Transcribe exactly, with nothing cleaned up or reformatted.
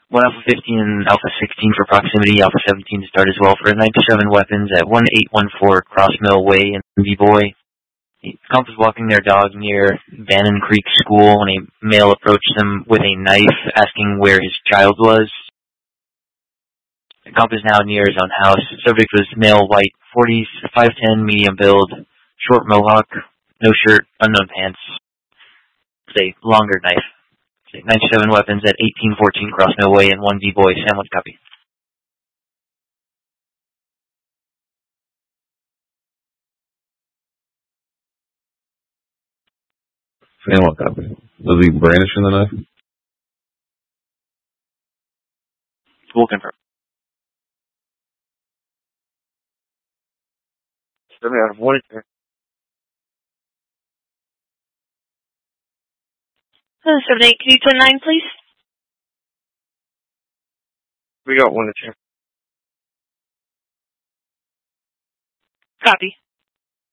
one Alpha fifteen and Alpha sixteen for proximity, Alpha seventeen to start as well for ninety-seven weapons at one eight one four Crossmill Way in V-Boy. The comp was walking their dog near Bannon Creek School when a male approached them with a knife asking where his child was. The comp is now near his own house. The subject was male, white, forties, five ten, medium build, short mohawk, no shirt, unknown pants. It's a longer knife. It's a ninety-seven weapons at eighteen fourteen Crossmill Way and one V-Boy. Sam, what's copy? Sam, what copy? Was he brandishing the knife? We'll confirm. seven out of one. seven eight, can you turn nine, please? We got one to ten. Copy.